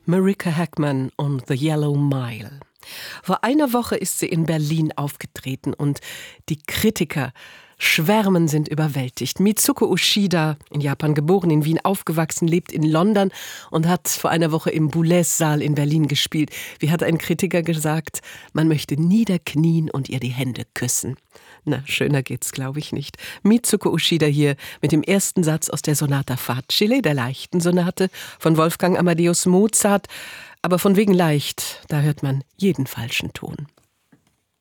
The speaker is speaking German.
Marika Hackman und The Yellow Mile. Vor einer Woche ist sie in Berlin aufgetreten und die Kritiker schwärmen, sind überwältigt. Mitsuko Uchida, in Japan geboren, in Wien aufgewachsen, lebt in London und hat vor einer Woche im Boulez-Saal in Berlin gespielt. Wie hat ein Kritiker gesagt, man möchte niederknien und ihr die Hände küssen. Na, schöner geht's, glaube ich, nicht. Mitsuko Uchida hier mit dem ersten Satz aus der Sonata Facile, der leichten Sonate von Wolfgang Amadeus Mozart. Aber von wegen leicht, da hört man jeden falschen Ton.